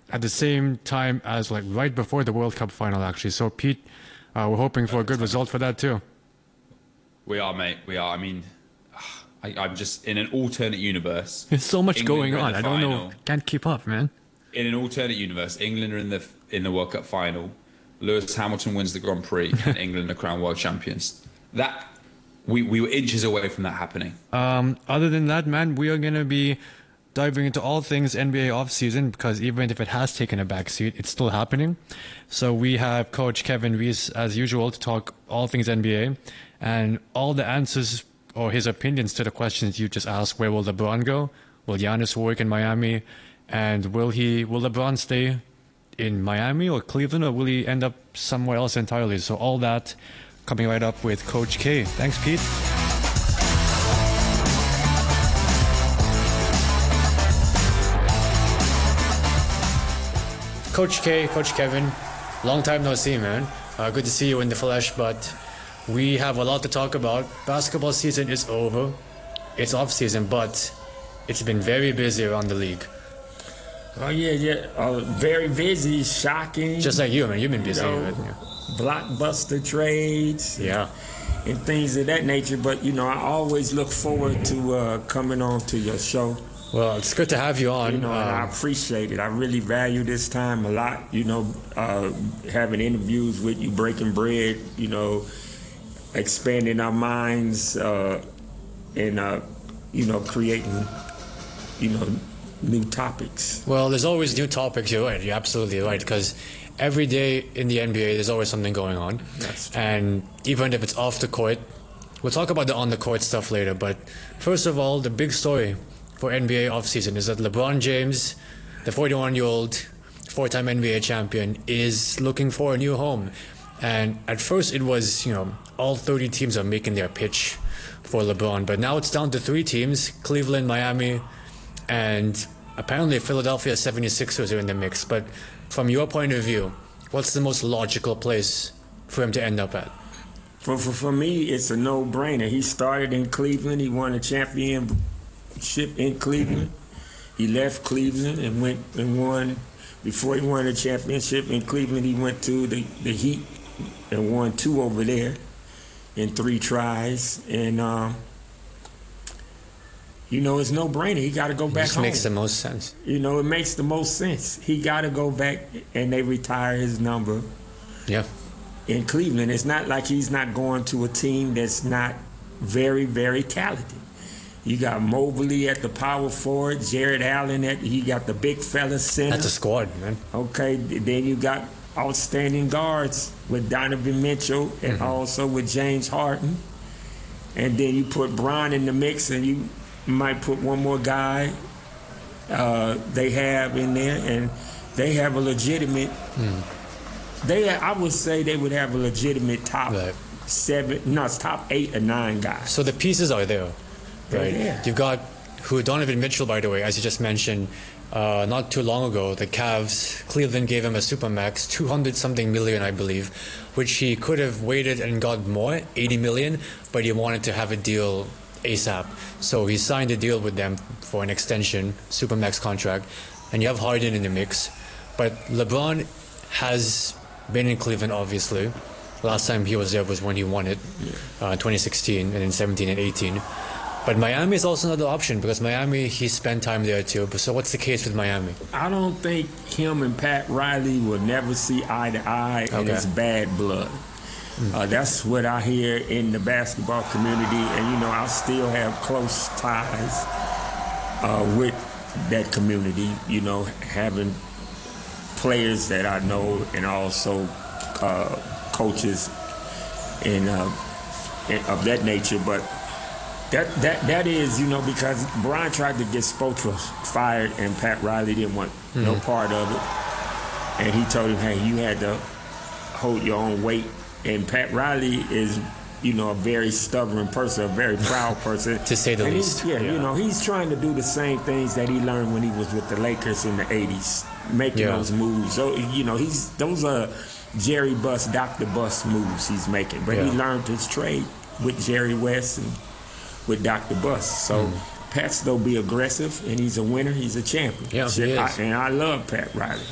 at the same time as like right before the World Cup final, actually. So, Pete, we're hoping for a good result for that too. We are, mate. We are. I mean, I'm just in an alternate universe. There's so much England going are in on. the I don't know. final. Can't keep up, man. In an alternate universe, England are in the World Cup final. Lewis Hamilton wins the Grand Prix, and England are crowned world champions. That we were inches away from that happening. Other than that, man, we are gonna be diving into all things NBA offseason because even if it has taken a backseat, it's still happening. So we have Coach Kevin Reese as usual to talk all things NBA and all the answers or his opinions to the questions you just asked. Where will LeBron go? Will Giannis work in Miami? And will LeBron stay in Miami or Cleveland, or will he end up somewhere else entirely? So all that coming right up with Coach K. Thanks, Pete. Coach K, Coach Kevin, long time no see, man. Good to see you in the flesh, but we have a lot to talk about. Basketball season is over. It's off season, but it's been very busy around the league. Oh yeah. Very busy, shocking. Just like you, man. You've been busy. Blockbuster trades. Yeah. And things of that nature. But, I always look forward to coming on to your show. Well, it's good to have you on. And I appreciate it. I really value this time a lot. Having interviews with you, breaking bread, expanding our minds and creating, new topics. Well, there's always new topics. You're right. You're absolutely right. Because every day in the NBA, there's always something going on. That's true. And even if it's off the court, we'll talk about the on-the-court stuff later. But first of all, the big story for NBA offseason is that LeBron James, the 41-year-old four-time NBA champion, is looking for a new home. And at first it was, all 30 teams are making their pitch for LeBron. But now it's down to 3 teams, Cleveland, Miami, and apparently Philadelphia 76ers are in the mix. But from your point of view, what's the most logical place for him to end up at? For me, it's a no-brainer. He started in Cleveland. He won a championship in Cleveland. He left Cleveland and went and won. Before he won a championship in Cleveland, he went to the Heat and won 2 over there in 3 tries. And, it's no-brainer. He got to go back home. It makes the most sense. It makes the most sense. He got to go back, and they retire his number. Yeah. In Cleveland, it's not like he's not going to a team that's not very, very talented. You got Mobley at the power forward, Jared Allen he got the big fella center. That's a squad, man. Okay, then you got outstanding guards with Donovan Mitchell and also with James Harden. And then you put Bron in the mix, and you might put one more guy they have in there, and they have a legitimate. I would say they would have a legitimate top top 8 or 9 guys. So the pieces are there, right? Yeah. You've got Donovan Mitchell, by the way, as you just mentioned, not too long ago, the Cavs, Cleveland gave him a supermax, 200-something million, I believe, which he could have waited and got more, 80 million, but he wanted to have a deal ASAP. So he signed a deal with them for an extension, supermax contract, and you have Harden in the mix. But LeBron has been in Cleveland, obviously. Last time he was there was when he won it, 2016, and then 17 and 18. But Miami is also another option because Miami, he spent time there too. So what's the case with Miami? I don't think him and Pat Riley will never see eye to eye, and it's bad blood. That's what I hear in the basketball community, and I still have close ties with that community. Having players that I know, and also coaches and of that nature. But that is, because Brian tried to get Spoelstra fired, and Pat Riley didn't want no part of it, and he told him, "Hey, you had to hold your own weight." And Pat Riley is, a very stubborn person, a very proud person. To say the least. He's trying to do the same things that he learned when he was with the Lakers in the 80s, making those moves. So, those are Jerry Buss, Dr. Buss moves he's making. But he learned his trade with Jerry West and with Dr. Buss. So Pat's, though, be aggressive, and he's a winner. He's a champion. Yeah, he is. And I love Pat Riley.